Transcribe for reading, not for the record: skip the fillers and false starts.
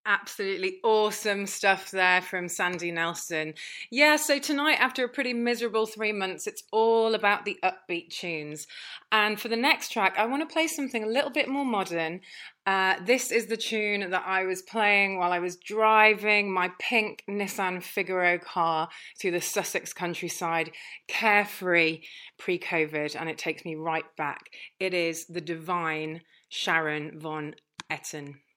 Absolutely awesome stuff there from Sandy Nelson. Yeah, so tonight, after a pretty miserable 3 months, it's all about the upbeat tunes. And for the next track, I want to play something a little bit more modern. This is the tune that I was playing while I was driving my pink Nissan Figaro car through the Sussex countryside, carefree pre-COVID, and it takes me right back. It is the divine Sharon von Etten.